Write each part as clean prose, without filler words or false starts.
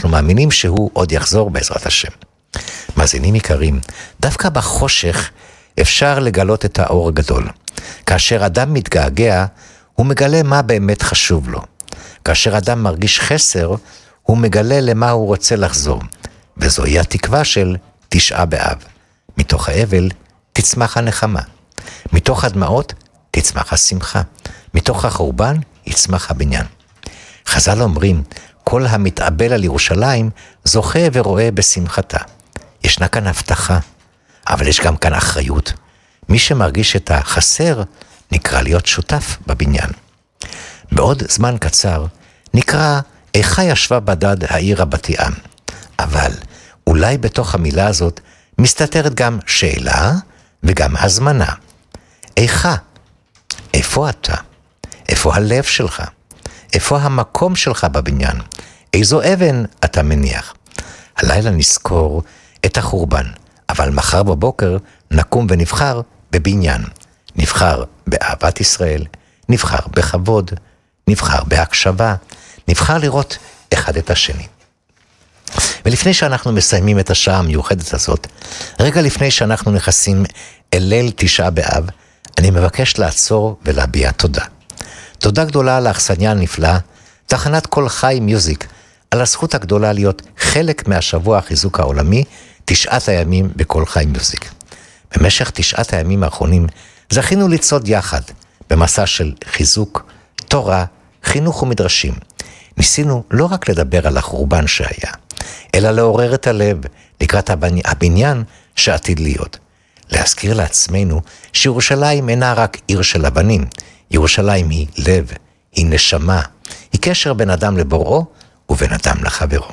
ואנחנו מאמינים שהוא עוד יחזור בעזרת השם. מאזינים יקרים, דווקא בחושך אפשר לגלות את האור הגדול. כאשר אדם מתגעגע, הוא מגלה מה באמת חשוב לו. כאשר אדם מרגיש חסר, הוא מגלה למה הוא רוצה לחזור. וזוהי התקווה של תשעה באב. מתוך האבל תצמח הנחמה. מתוך הדמעות תצמח השמחה. מתוך החורבן יצמח הבניין. חז"ל אומרים, כל המתאבל על ירושלים זוכה ורואה בשמחתה. ישנה כאן הבטחה, אבל יש גם כאן אחריות. מי שמרגיש את החסר נקרא להיות שותף בבניין. בעוד זמן קצר נקרא איכה ישבה בדד העיר רבתי עם. אבל אולי בתוך המילה הזאת מסתתרת גם שאלה וגם הזמנה. איכה? איפה אתה? איפה הלב שלך? איפה המקום שלך בבניין? איזו אבן אתה מניח? הלילה נזכור את החורבן, אבל מחר בבוקר נקום ונבחר בבניין. נבחר באהבת ישראל, נבחר בכבוד, נבחר בהקשבה, נבחר לראות אחד את השני. ולפני שאנחנו מסיימים את השעה המיוחדת הזאת, רגע לפני שאנחנו נכנסים אל ליל תשעה באב, אני מבקש לעצור ולהביע תודה. תודה גדולה לאכסניה הנפלאה, תחנת כל חי מיוזיק, על הזכות הגדולה להיות חלק מהשבוע החיזוק העולמי, 9 הימים בכל חי מיוזיק. במשך 9 הימים האחרונים זכינו לצעוד יחד במסע של חיזוק, תורה, חינוך ומדרשים. ניסינו לא רק לדבר על החורבן שהיה, אלא לעורר את הלב לקראת הבניין שעתיד להיות. להזכיר לעצמנו שירושלים אינה רק עיר של הבנים, ירושלים היא לב, היא נשמה, היא קשר בין אדם לבוראו ובין אדם לחברו.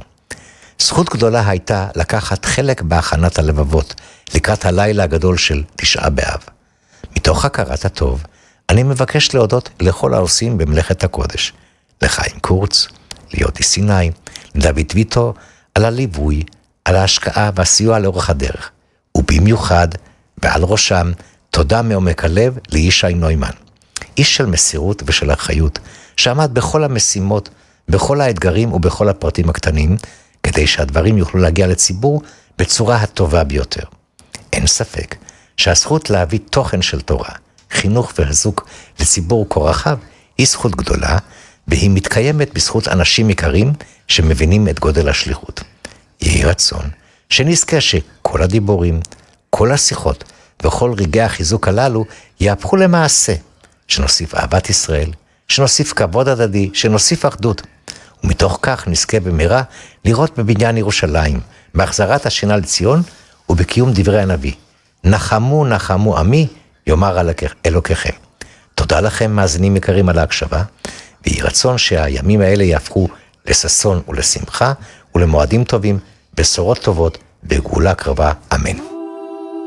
זכות גדולה הייתה לקחת חלק בהכנת הלבבות לקראת הלילה הגדול של תשעה באב. מתוך הכרת הטוב, אני מבקש להודות לכל העושים במלאכת הקודש, לחיים קורץ, ליודי סיני, לדוד ויטו, על הליווי, על ההשקעה והסיוע לאורך הדרך, ובמיוחד ועל ראשם תודה מעומק הלב לישי נוימן, איש של מסירות ושל אחריות, שעמד בכל המשימות, בכל האתגרים ובכל הפרטים הקטנים, כדי שהדברים יוכלו להגיע לציבור בצורה הטובה ביותר. אין ספק שהזכות להביא תוכן של תורה, חינוך וחיזוק לציבור כה רחב, היא זכות גדולה, והיא מתקיימת בזכות אנשים יקרים שמבינים את גודל השליחות. יהי רצון שנזכה שכל הדיבורים, כל השיחות וכל רגעי החיזוק הללו יהפכו למעשה, שנוסיף אהבת ישראל, שנוסיף כבוד הדדי, שנוסיף אחדות, ומתוך כך נזכה במהרה לראות בבניין ירושלים, בהחזרת השינה לציון ובקיום דברי הנביא. נחמו נחמו עמי, יאמר אלוקיכם. תודה לכם מאזינים יקרים על ההקשבה, ויהי רצון שהימים האלה יהפכו לששון ולשמחה ולמועדים טובים, בשורות טובות, בגאולה קרבה, אמן.